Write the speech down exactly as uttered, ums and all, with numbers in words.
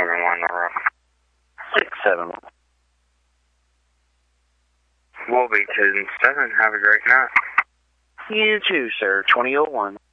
seven one the road. six seven one. We'll be ten seven. Have a great night. You too, sir. twenty oh one.